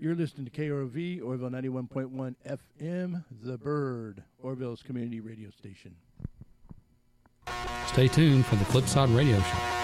You're listening to KROV, Orville 91.1 FM, The Bird, Orville's community radio station. Stay tuned for the Clipside Radio Show.